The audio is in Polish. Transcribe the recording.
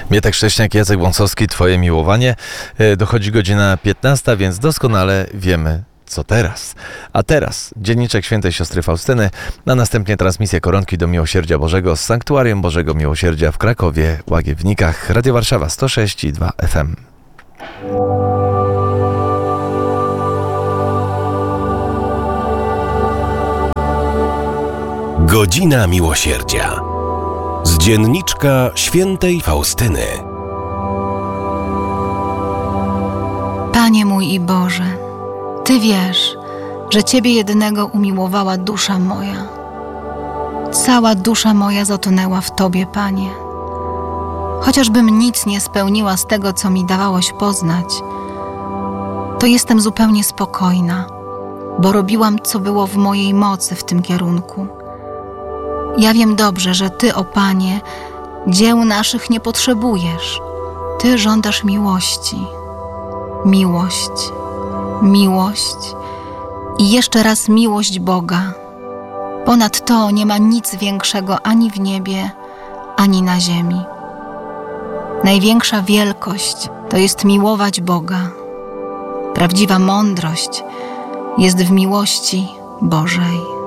Mietek Szcześniak, Jacek Wąsowski, Twoje miłowanie. Dochodzi godzina 15, więc doskonale wiemy, co teraz. A teraz dzienniczek Świętej Siostry Faustyny, a następnie transmisja Koronki do Miłosierdzia Bożego z Sanktuarium Bożego Miłosierdzia w Krakowie, Łagiewnikach, Radio Warszawa 106,2 FM. Godzina Miłosierdzia z dzienniczka Świętej Faustyny. Panie mój i Boże, Ty wiesz, że Ciebie jedynego umiłowała dusza moja. Cała dusza moja zatonęła w Tobie, Panie. Chociażbym nic nie spełniła z tego, co mi dawałeś poznać, to jestem zupełnie spokojna, bo robiłam, co było w mojej mocy w tym kierunku. Ja wiem dobrze, że Ty, o Panie, dzieł naszych nie potrzebujesz. Ty żądasz miłości. Miłość, miłość i jeszcze raz miłość Boga. Ponad to nie ma nic większego ani w niebie, ani na ziemi. Największa wielkość to jest miłować Boga. Prawdziwa mądrość jest w miłości Bożej.